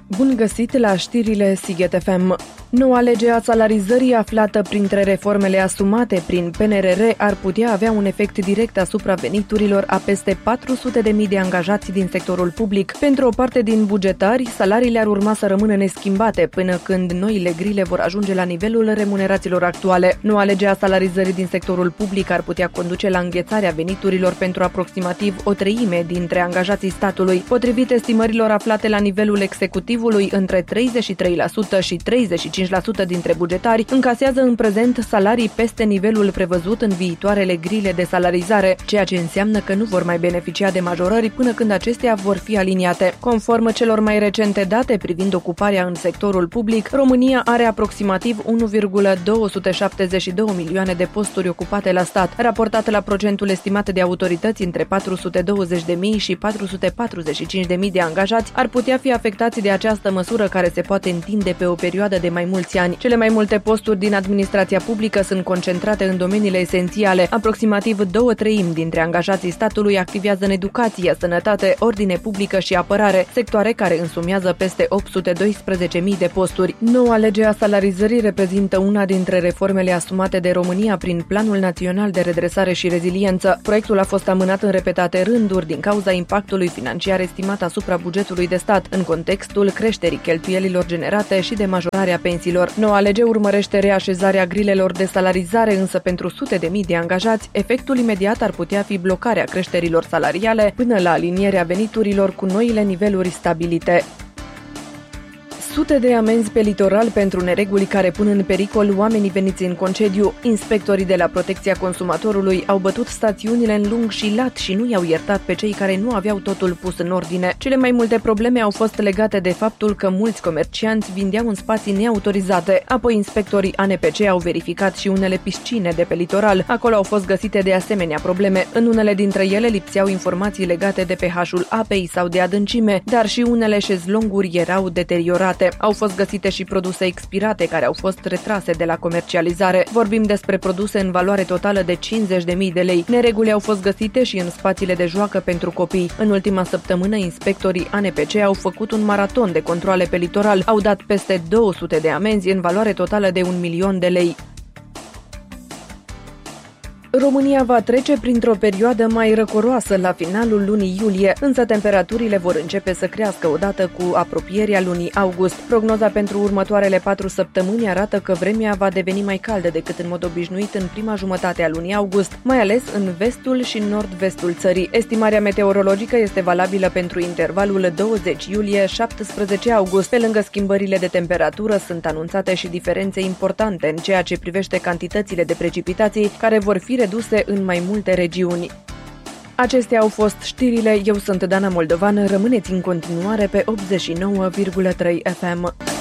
Bun găsit la știrile Sighet FM. Noua lege a salarizării aflată printre reformele asumate prin PNRR ar putea avea un efect direct asupra veniturilor a peste 400.000 de angajați din sectorul public. Pentru o parte din bugetari, salariile ar urma să rămână neschimbate până când noile grile vor ajunge la nivelul remunerațiilor actuale. Noua lege a salarizării din sectorul public ar putea conduce la înghețarea veniturilor pentru aproximativ o treime dintre angajații statului. Potrivit estimărilor aflate la nivelul executivului, între 33% și 35% dintre bugetari încasează în prezent salarii peste nivelul prevăzut în viitoarele grile de salarizare, ceea ce înseamnă că nu vor mai beneficia de majorări până când acestea vor fi aliniate. Conform celor mai recente date privind ocuparea în sectorul public, România are aproximativ 1,272 milioane de posturi ocupate la stat. Raportat la procentul estimat de autorități, între 420.000 și 445.000 de angajați ar putea fi afectați de această măsură, care se poate întinde pe o perioadă de mai mulți ani. Cele mai multe posturi din administrația publică sunt concentrate în domeniile esențiale. Aproximativ 2/3 dintre angajații statului activează în educație, sănătate, ordine publică și apărare, sectoare care însumează peste 812.000 de posturi. Noua lege a salarizării reprezintă una dintre reformele asumate de România prin Planul Național de Redresare și Reziliență. Proiectul a fost amânat în repetate rânduri din cauza impactului financiar estimat asupra bugetului de stat, în contextul creșterii cheltuielilor generate și de majorarea pensiilor. Noua lege urmărește reașezarea grilelor de salarizare, însă pentru sute de mii de angajați, efectul imediat ar putea fi blocarea creșterilor salariale până la alinierea veniturilor cu noile niveluri stabilite. Sute de amenzi pe litoral pentru nereguli care pun în pericol oamenii veniți în concediu. Inspectorii de la Protecția Consumatorului au bătut stațiunile în lung și lat și nu i-au iertat pe cei care nu aveau totul pus în ordine. Cele mai multe probleme au fost legate de faptul că mulți comercianți vindeau în spații neautorizate. Apoi inspectorii ANPC au verificat și unele piscine de pe litoral. Acolo au fost găsite de asemenea probleme. În unele dintre ele lipseau informații legate de pH-ul apei sau de adâncime, dar și unele șezlonguri erau deteriorate. Au fost găsite și produse expirate care au fost retrase de la comercializare. Vorbim despre produse în valoare totală de 50.000 de lei. Nereguli au fost găsite și în spațiile de joacă pentru copii. În ultima săptămână, inspectorii ANPC au făcut un maraton de controale pe litoral. Au dat peste 200 de amenzi în valoare totală de 1.000.000 de lei. România va trece printr-o perioadă mai răcoroasă la finalul lunii iulie, însă temperaturile vor începe să crească odată cu apropierea lunii august. Prognoza pentru următoarele 4 săptămâni arată că vremea va deveni mai caldă decât în mod obișnuit în prima jumătate a lunii august, mai ales în vestul și nord-vestul țării. Estimarea meteorologică este valabilă pentru intervalul 20 iulie-17 august. Pe lângă schimbările de temperatură, sunt anunțate și diferențe importante în ceea ce privește cantitățile de precipitații, care vor fi reduse în mai multe regiuni. Acestea au fost știrile. Eu sunt Dana Moldovan. Rămâneți în continuare pe 89,3 FM.